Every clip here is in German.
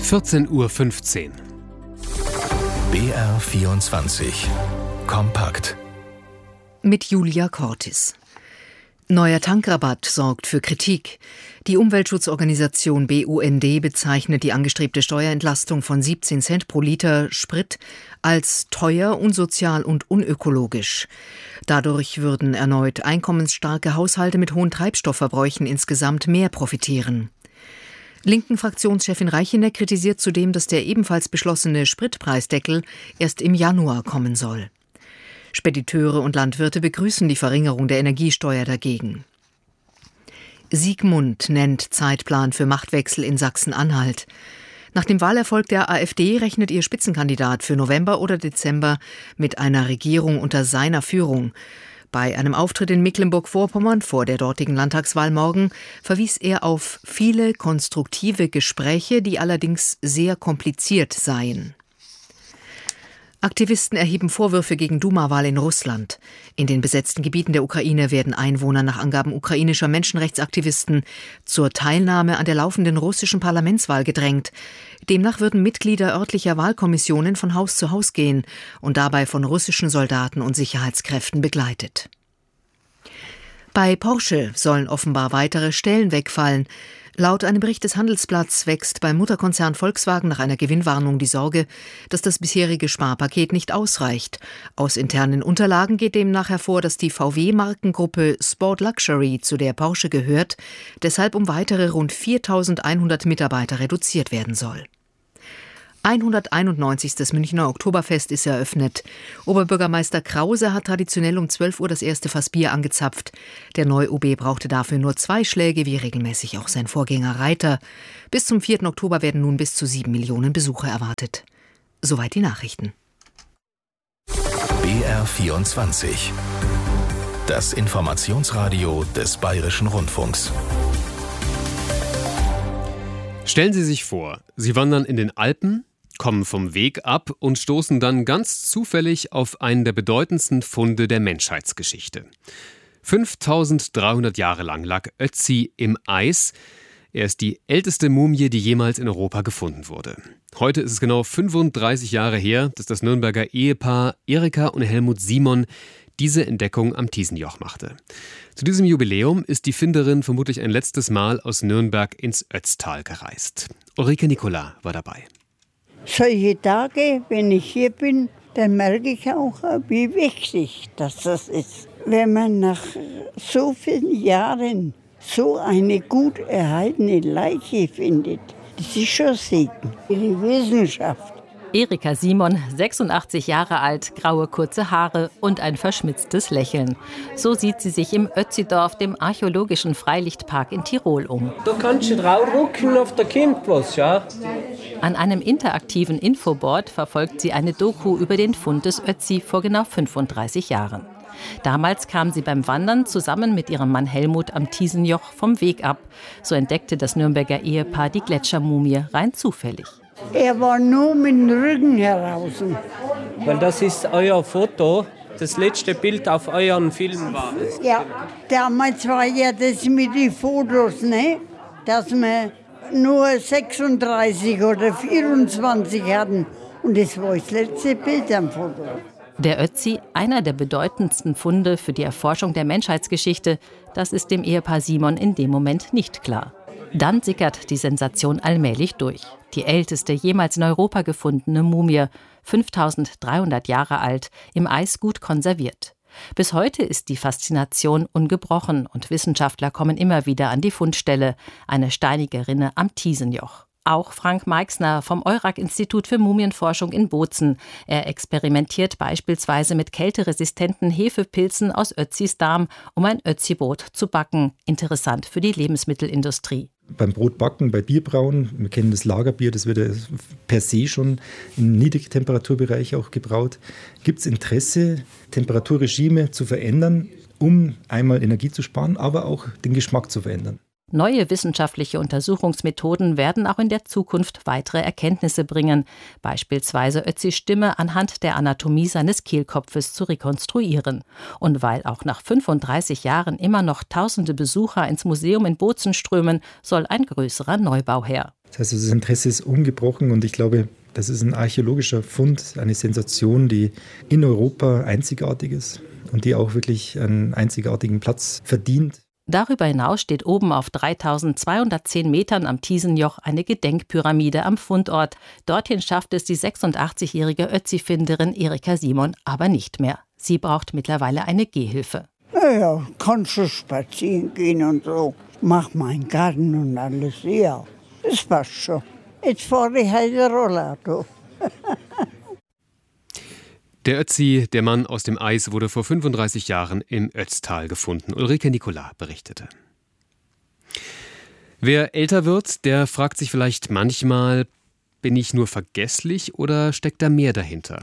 14:15 Uhr. BR24 Kompakt mit Julia Cortis. Neuer Tankrabatt sorgt für Kritik. Die Umweltschutzorganisation BUND bezeichnet die angestrebte Steuerentlastung von 17 Cent pro Liter Sprit als teuer, unsozial und unökologisch. Dadurch würden erneut einkommensstarke Haushalte mit hohen Treibstoffverbräuchen insgesamt mehr profitieren. Linken Fraktionschefin Reicheneck kritisiert zudem, dass der ebenfalls beschlossene Spritpreisdeckel erst im Januar kommen soll. Spediteure und Landwirte begrüßen die Verringerung der Energiesteuer dagegen. Siegmund nennt Zeitplan für Machtwechsel in Sachsen-Anhalt. Nach dem Wahlerfolg der AfD rechnet ihr Spitzenkandidat für November oder Dezember mit einer Regierung unter seiner Führung. Bei einem Auftritt in Mecklenburg-Vorpommern vor der dortigen Landtagswahl morgen verwies er auf viele konstruktive Gespräche, die allerdings sehr kompliziert seien. Aktivisten erheben Vorwürfe gegen Duma-Wahl in Russland. In den besetzten Gebieten der Ukraine werden Einwohner nach Angaben ukrainischer Menschenrechtsaktivisten zur Teilnahme an der laufenden russischen Parlamentswahl gedrängt. Demnach würden Mitglieder örtlicher Wahlkommissionen von Haus zu Haus gehen und dabei von russischen Soldaten und Sicherheitskräften begleitet. Bei Porsche sollen offenbar weitere Stellen wegfallen. Laut einem Bericht des Handelsblatts wächst beim Mutterkonzern Volkswagen nach einer Gewinnwarnung die Sorge, dass das bisherige Sparpaket nicht ausreicht. Aus internen Unterlagen geht demnach hervor, dass die VW-Markengruppe Sport Luxury, zu der Porsche gehört, deshalb um weitere rund 4.100 Mitarbeiter reduziert werden soll. 191. Münchner Oktoberfest ist eröffnet. Oberbürgermeister Krause hat traditionell um 12 Uhr das erste Fass Bier angezapft. Der neue OB brauchte dafür nur 2 Schläge, wie regelmäßig auch sein Vorgänger Reiter. Bis zum 4. Oktober werden nun bis zu 7 Millionen Besucher erwartet. Soweit die Nachrichten. BR24 Das Informationsradio des Bayerischen Rundfunks. Stellen Sie sich vor, Sie wandern in den Alpen, kommen vom Weg ab und stoßen dann ganz zufällig auf einen der bedeutendsten Funde der Menschheitsgeschichte. 5300 Jahre lang lag Ötzi im Eis. Er ist die älteste Mumie, die jemals in Europa gefunden wurde. Heute ist es genau 35 Jahre her, dass das Nürnberger Ehepaar Erika und Helmut Simon diese Entdeckung am Thiesenjoch machte. Zu diesem Jubiläum ist die Finderin vermutlich ein letztes Mal aus Nürnberg ins Ötztal gereist. Ulrike Nicola war dabei. Solche Tage, wenn ich hier bin, dann merke ich auch, wie wichtig das ist. Wenn man nach so vielen Jahren so eine gut erhaltene Leiche findet, das ist schon Segen für die Wissenschaft. Erika Simon, 86 Jahre alt, graue kurze Haare und ein verschmitztes Lächeln. So sieht sie sich im Ötzidorf, dem archäologischen Freilichtpark in Tirol, um. Da kannst du drauf rucken, auf der kommt was, ja. An einem interaktiven Infoboard verfolgt sie eine Doku über den Fund des Ötzi vor genau 35 Jahren. Damals kam sie beim Wandern zusammen mit ihrem Mann Helmut am Thiesenjoch vom Weg ab. So entdeckte das Nürnberger Ehepaar die Gletschermumie rein zufällig. Er war nur mit dem Rücken heraus. Weil das ist euer Foto, das letzte Bild auf euren Film war. Ja, damals war ja das mit den Fotos, ne? Dass wir nur 36 oder 24 hatten. Und das war das letzte Bild am Foto. Der Ötzi, einer der bedeutendsten Funde für die Erforschung der Menschheitsgeschichte, das ist dem Ehepaar Simon in dem Moment nicht klar. Dann sickert die Sensation allmählich durch. Die älteste jemals in Europa gefundene Mumie, 5300 Jahre alt, im Eis gut konserviert. Bis heute ist die Faszination ungebrochen und Wissenschaftler kommen immer wieder an die Fundstelle, eine steinige Rinne am Thiesenjoch. Auch Frank Meixner vom Eurac-Institut für Mumienforschung in Bozen. Er experimentiert beispielsweise mit kälteresistenten Hefepilzen aus Ötzis Darm, um ein Ötzi-Brot zu backen. Interessant für die Lebensmittelindustrie. Beim Brotbacken, bei Bierbrauen, wir kennen das Lagerbier, das wird ja per se schon im Niedrigtemperaturbereich auch gebraut. Gibt es Interesse, Temperaturregime zu verändern, um einmal Energie zu sparen, aber auch den Geschmack zu verändern? Neue wissenschaftliche Untersuchungsmethoden werden auch in der Zukunft weitere Erkenntnisse bringen, beispielsweise Ötzis Stimme anhand der Anatomie seines Kehlkopfes zu rekonstruieren. Und weil auch nach 35 Jahren immer noch tausende Besucher ins Museum in Bozen strömen, soll ein größerer Neubau her. Das heißt, das Interesse ist ungebrochen und ich glaube, das ist ein archäologischer Fund, eine Sensation, die in Europa einzigartig ist und die auch wirklich einen einzigartigen Platz verdient. Darüber hinaus steht oben auf 3210 Metern am Thiesenjoch eine Gedenkpyramide am Fundort. Dorthin schafft es die 86-jährige Ötzi-Finderin Erika Simon aber nicht mehr. Sie braucht mittlerweile eine Gehhilfe. Ja, kannst du spazieren gehen und so. Mach meinen Garten und alles, ja. Das passt schon. Jetzt fahre ich halt Rollator. Der Ötzi, der Mann aus dem Eis, wurde vor 35 Jahren im Ötztal gefunden. Ulrike Nicola berichtete. Wer älter wird, der fragt sich vielleicht manchmal, bin ich nur vergesslich oder steckt da mehr dahinter?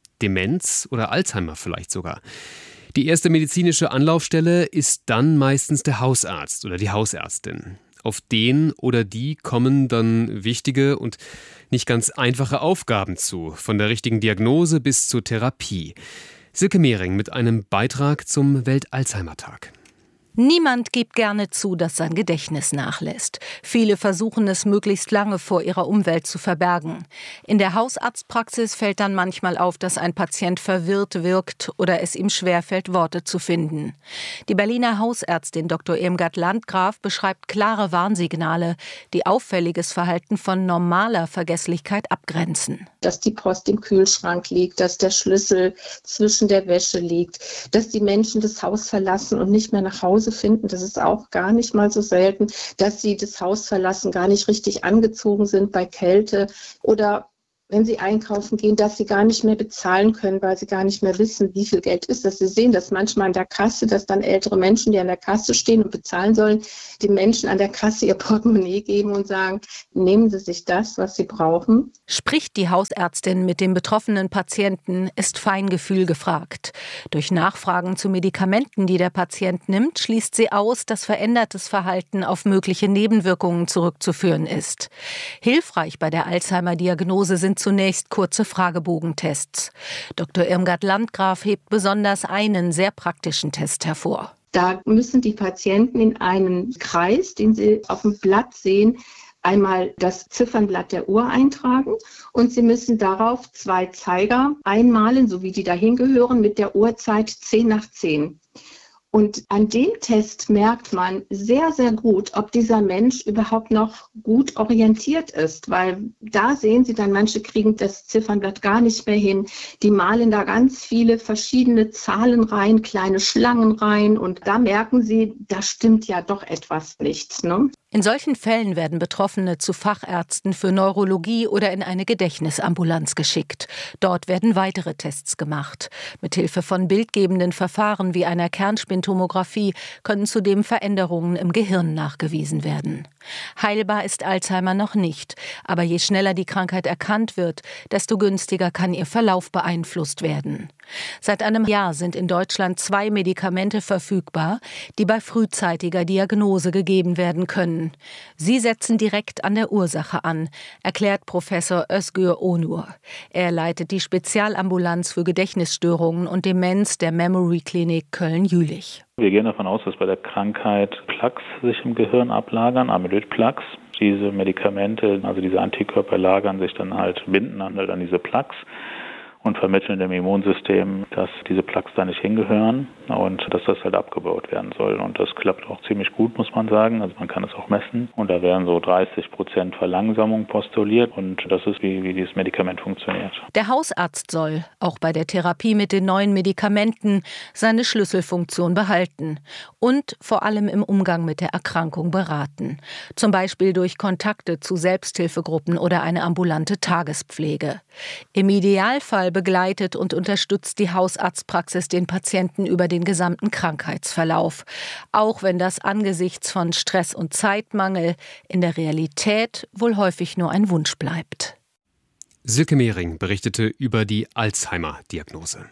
Demenz oder Alzheimer vielleicht sogar. Die erste medizinische Anlaufstelle ist dann meistens der Hausarzt oder die Hausärztin. Auf den oder die kommen dann wichtige und nicht ganz einfache Aufgaben zu, von der richtigen Diagnose bis zur Therapie. Silke Mehring mit einem Beitrag zum Welt-Alzheimer-Tag. Niemand gibt gerne zu, dass sein Gedächtnis nachlässt. Viele versuchen es möglichst lange vor ihrer Umwelt zu verbergen. In der Hausarztpraxis fällt dann manchmal auf, dass ein Patient verwirrt wirkt oder es ihm schwerfällt, Worte zu finden. Die Berliner Hausärztin Dr. Irmgard Landgraf beschreibt klare Warnsignale, die auffälliges Verhalten von normaler Vergesslichkeit abgrenzen. Dass die Post im Kühlschrank liegt, dass der Schlüssel zwischen der Wäsche liegt, dass die Menschen das Haus verlassen und nicht mehr nach Hause finden. Das ist auch gar nicht mal so selten, dass sie das Haus verlassen, gar nicht richtig angezogen sind bei Kälte oder wenn sie einkaufen gehen, dass sie gar nicht mehr bezahlen können, weil sie gar nicht mehr wissen, wie viel Geld ist das. Sie sehen das manchmal an der Kasse, dass dann ältere Menschen, die an der Kasse stehen und bezahlen sollen, den Menschen an der Kasse ihr Portemonnaie geben und sagen, nehmen Sie sich das, was Sie brauchen. Spricht die Hausärztin mit dem betroffenen Patienten, ist Feingefühl gefragt. Durch Nachfragen zu Medikamenten, die der Patient nimmt, schließt sie aus, dass verändertes Verhalten auf mögliche Nebenwirkungen zurückzuführen ist. Hilfreich bei der Alzheimer-Diagnose sind zunächst kurze Fragebogentests. Dr. Irmgard Landgraf hebt besonders einen sehr praktischen Test hervor. Da müssen die Patienten in einen Kreis, den sie auf dem Blatt sehen, einmal das Ziffernblatt der Uhr eintragen und sie müssen darauf 2 Zeiger einmalen, so wie die dahin gehören, mit der Uhrzeit 10 nach 10. Und an dem Test merkt man sehr, sehr gut, ob dieser Mensch überhaupt noch gut orientiert ist, weil da sehen Sie dann, manche kriegen das Ziffernblatt gar nicht mehr hin, die malen da ganz viele verschiedene Zahlen rein, kleine Schlangen rein und da merken Sie, da stimmt ja doch etwas nicht, ne? In solchen Fällen werden Betroffene zu Fachärzten für Neurologie oder in eine Gedächtnisambulanz geschickt. Dort werden weitere Tests gemacht. Mithilfe von bildgebenden Verfahren wie einer Kernspintomographie können zudem Veränderungen im Gehirn nachgewiesen werden. Heilbar ist Alzheimer noch nicht, aber je schneller die Krankheit erkannt wird, desto günstiger kann ihr Verlauf beeinflusst werden. Seit einem Jahr sind in Deutschland 2 Medikamente verfügbar, die bei frühzeitiger Diagnose gegeben werden können. Sie setzen direkt an der Ursache an, erklärt Professor Özgür Onur. Er leitet die Spezialambulanz für Gedächtnisstörungen und Demenz der Memory Klinik Köln-Jülich. Wir gehen davon aus, dass bei der Krankheit Plaques sich im Gehirn ablagern, Amyloid-Plaques. Diese Medikamente, also diese Antikörper lagern sich dann halt, binden an diese Plaques und vermitteln dem Immunsystem, dass diese Plaques da nicht hingehören und dass das halt abgebaut werden soll. Und das klappt auch ziemlich gut, muss man sagen. Also man kann es auch messen. Und da werden so 30% Verlangsamung postuliert. Und das ist, wie dieses Medikament funktioniert. Der Hausarzt soll, auch bei der Therapie mit den neuen Medikamenten, seine Schlüsselfunktion behalten und vor allem im Umgang mit der Erkrankung beraten. Zum Beispiel durch Kontakte zu Selbsthilfegruppen oder eine ambulante Tagespflege. Im Idealfall begleitet und unterstützt die Hausarztpraxis den Patienten über den gesamten Krankheitsverlauf. Auch wenn das angesichts von Stress und Zeitmangel in der Realität wohl häufig nur ein Wunsch bleibt. Silke Mehring berichtete über die Alzheimer-Diagnose.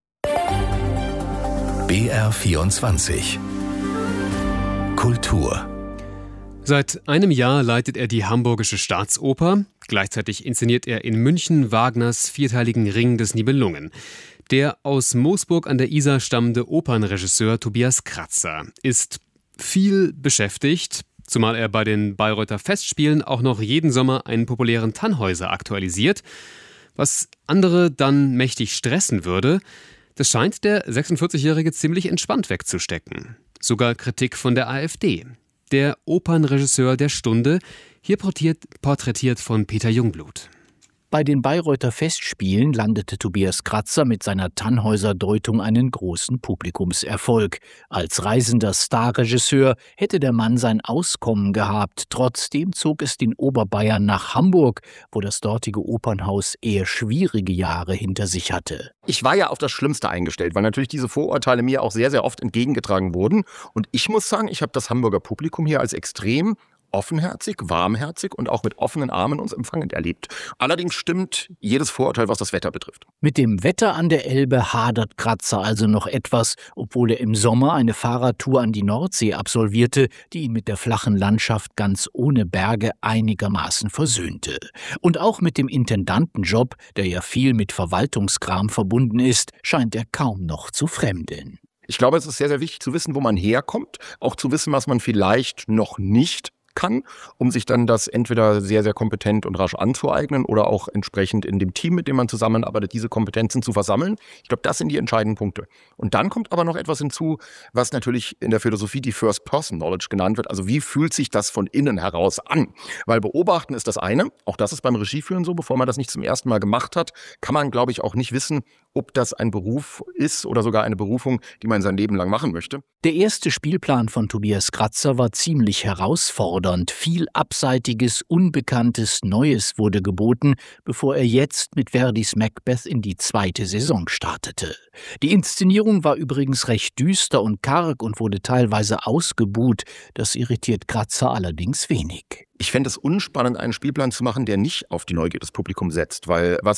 BR24 Kultur. Seit einem Jahr leitet er die Hamburgische Staatsoper. Gleichzeitig inszeniert er in München Wagners vierteiligen Ring des Nibelungen. Der aus Moosburg an der Isar stammende Opernregisseur Tobias Kratzer ist viel beschäftigt, Zumal er bei den Bayreuther Festspielen auch noch jeden Sommer einen populären Tannhäuser aktualisiert. Was andere dann mächtig stressen würde, das scheint der 46-Jährige ziemlich entspannt wegzustecken. Sogar Kritik von der AfD. Der Opernregisseur der Stunde, hier porträtiert von Peter Jungblut. Bei den Bayreuther Festspielen landete Tobias Kratzer mit seiner Tannhäuser-Deutung einen großen Publikumserfolg. Als reisender Starregisseur hätte der Mann sein Auskommen gehabt. Trotzdem zog es den Oberbayern nach Hamburg, wo das dortige Opernhaus eher schwierige Jahre hinter sich hatte. Ich war ja auf das Schlimmste eingestellt, weil natürlich diese Vorurteile mir auch sehr, sehr oft entgegengetragen wurden. Und ich muss sagen, ich habe das Hamburger Publikum hier als extrem offenherzig, warmherzig und auch mit offenen Armen uns empfangend erlebt. Allerdings stimmt jedes Vorurteil, was das Wetter betrifft. Mit dem Wetter an der Elbe hadert Kratzer also noch etwas, obwohl er im Sommer eine Fahrradtour an die Nordsee absolvierte, die ihn mit der flachen Landschaft ganz ohne Berge einigermaßen versöhnte. Und auch mit dem Intendantenjob, der ja viel mit Verwaltungskram verbunden ist, scheint er kaum noch zu fremdeln. Ich glaube, es ist sehr, sehr wichtig zu wissen, wo man herkommt, auch zu wissen, was man vielleicht noch nicht kann, um sich dann das entweder sehr, sehr kompetent und rasch anzueignen oder auch entsprechend in dem Team, mit dem man zusammenarbeitet, diese Kompetenzen zu versammeln. Ich glaube, das sind die entscheidenden Punkte. Und dann kommt aber noch etwas hinzu, was natürlich in der Philosophie die First-Person-Knowledge genannt wird. Also wie fühlt sich das von innen heraus an? Weil beobachten ist das eine, auch das ist beim Regieführen so, bevor man das nicht zum ersten Mal gemacht hat, kann man, glaube ich, auch nicht wissen, ob das ein Beruf ist oder sogar eine Berufung, die man sein Leben lang machen möchte. Der erste Spielplan von Tobias Kratzer war ziemlich herausfordernd. Viel Abseitiges, Unbekanntes, Neues wurde geboten, bevor er jetzt mit Verdis Macbeth in die zweite Saison startete. Die Inszenierung war übrigens recht düster und karg und wurde teilweise ausgebuht. Das irritiert Kratzer allerdings wenig. Ich fände es unspannend, einen Spielplan zu machen, der nicht auf die Neugier des Publikums setzt. Weil was